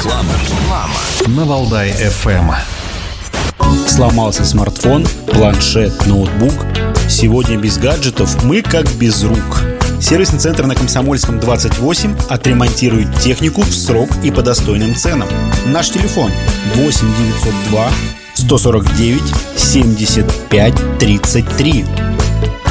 Реклама на Валдай ФМ. Сломался смартфон, планшет, ноутбук. Сегодня без гаджетов мы как без рук. Сервисный центр на Комсомольском 28 отремонтирует технику в срок и по достойным ценам. Наш телефон 8 902 149 75 33.